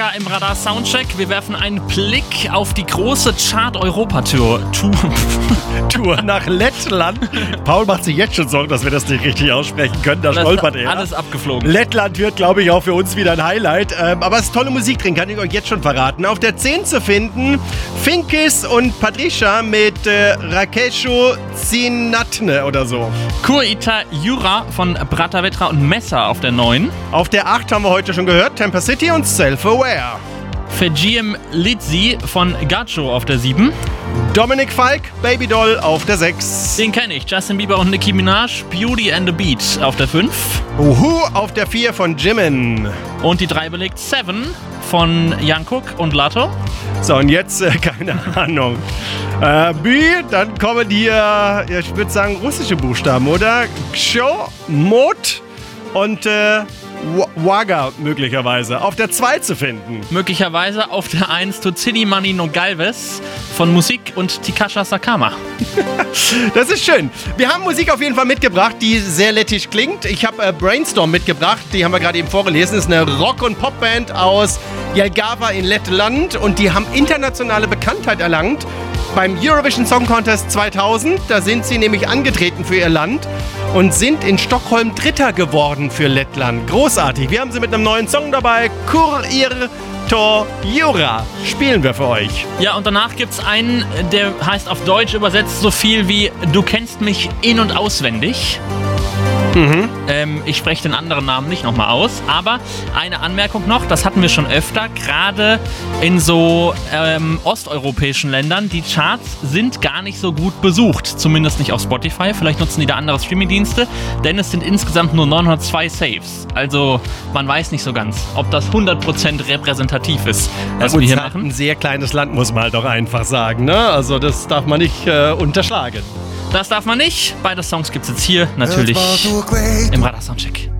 weiter im Radar Soundcheck. Wir werfen einen Blick auf die große Chart-Europa-Tour. Tour nach Lettland. Paul macht sich jetzt schon Sorgen, dass wir das nicht richtig aussprechen können. Da stolpert er. Alles abgeflogen. Lettland wird, glaube ich, auch für uns wieder ein Highlight. Aber es ist tolle Musik drin, kann ich euch jetzt schon verraten. Auf der 10 zu finden, Finkis und Patricia mit Rakesho Zinatne oder so. Kurita Jura von Bratavetra und Messer auf der 9. Auf der 8 haben wir heute schon gehört, Temper City und Self-Aware. Fejiem Litsi von Gacho auf der 7. Dominik Falk, Baby Doll auf der 6. Den kenne ich. Justin Bieber und Nicki Minaj, Beauty and the Beat auf der 5. Uhu auf der 4 von Jimin. Und die 3 belegt Seven von Jungkook und Lato. So, und jetzt, keine Ahnung. B, dann kommen hier, ich würde sagen, russische Buchstaben, oder? Ksho, Mot und Waga möglicherweise. Auf der 2 zu finden. Möglicherweise auf der 1 Tutsini Mani no Galvez von Musik und Tikasha Sakama. Das ist schön. Wir haben Musik auf jeden Fall mitgebracht, die sehr lettisch klingt. Ich habe Brainstorm mitgebracht, die haben wir gerade eben vorgelesen. Das ist eine Rock- und Popband aus Jelgava in Lettland und die haben internationale Bekanntheit erlangt beim Eurovision Song Contest 2000. Da sind sie nämlich angetreten für ihr Land und sind in Stockholm Dritter geworden für Lettland. Großartig. Wir haben sie mit einem neuen Song dabei. Kurir to Jura spielen wir für euch. Ja, und danach gibt's einen, der heißt auf Deutsch übersetzt so viel wie Du kennst mich in- und auswendig. Ich spreche den anderen Namen nicht nochmal aus, aber eine Anmerkung noch, das hatten wir schon öfter, gerade in so osteuropäischen Ländern, die Charts sind gar nicht so gut besucht, zumindest nicht auf Spotify, vielleicht nutzen die da andere Streamingdienste, denn es sind insgesamt nur 902 Saves, also man weiß nicht so ganz, ob das 100% repräsentativ ist, was wir hier machen. Ein sehr kleines Land, muss man halt auch einfach sagen, ne? Also das darf man nicht unterschlagen. Das darf man nicht. Beide Songs gibt es jetzt hier natürlich im Radar Soundcheck.